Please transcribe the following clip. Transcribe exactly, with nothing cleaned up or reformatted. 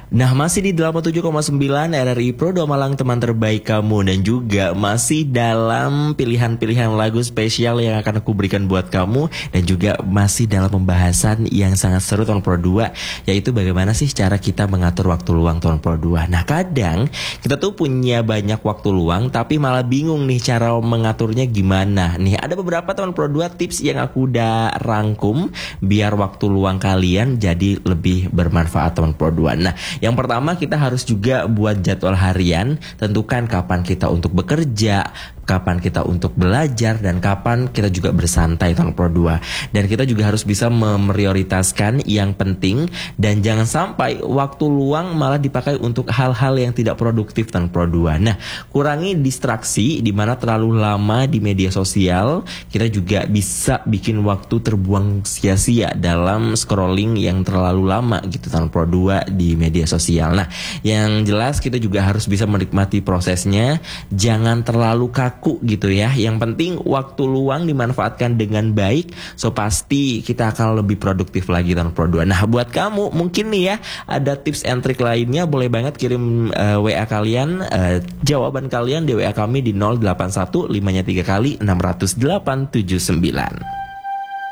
Nah, masih di delapan puluh tujuh koma sembilan R R I Pro dua Malang, teman terbaik kamu. Dan juga masih dalam pilihan-pilihan lagu spesial yang akan aku berikan buat kamu. Dan juga masih dalam pembahasan yang sangat seru tahun Pro dua, yaitu bagaimana sih cara kita mengatur waktu luang tahun Pro dua. Nah, kadang kita tuh punya banyak waktu luang tapi malah bingung nih cara mengaturnya gimana. Nih, ada beberapa tahun Pro dua tips yang aku udah rangkum biar waktu luang kalian jadi lebih bermanfaat tahun Pro dua. Nah, yang pertama, kita harus juga buat jadwal harian. Tentukan kapan kita untuk bekerja, kapan kita untuk belajar, dan kapan kita juga bersantai tahun Pro dua. Dan kita juga harus bisa memprioritaskan yang penting, dan jangan sampai waktu luang malah dipakai untuk hal-hal yang tidak produktif tahun Pro dua. Nah, kurangi distraksi, di mana terlalu lama di media sosial kita juga bisa bikin waktu terbuang sia-sia dalam scrolling yang terlalu lama gitu tahun Pro dua di media sosial. Nah, yang jelas kita juga harus bisa menikmati prosesnya, jangan terlalu kaku gitu ya. Yang penting waktu luang dimanfaatkan dengan baik, so pasti kita akan lebih produktif lagi tahun Pro dua. Nah, buat kamu mungkin nih ya ada tips and trick lainnya, boleh banget kirim uh, W A kalian, uh, jawaban kalian di W A kami di nol delapan satu lima nya tiga kali enam nol delapan tujuh sembilan.